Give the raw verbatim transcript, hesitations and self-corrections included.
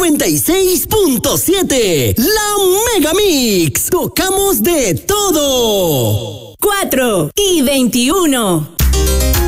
noventa y seis punto siete. La Mega Mix. Tocamos de todo. cuatro y veintiuno.